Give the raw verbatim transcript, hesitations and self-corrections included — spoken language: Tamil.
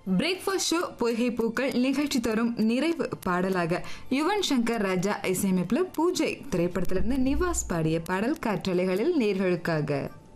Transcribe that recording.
பிரேக்ஃபாஸ்ட் ஷோ பொய்கை பூக்கள் நிகழ்ச்சி தரும் நிறைவு பாடலாக யுவன் சங்கர் ராஜா இசையமைப்புல பூஜை திரைப்படத்திலிருந்து நிவாஸ் பாடிய பாடல் காற்றலைகளில் நேர்களுக்காக.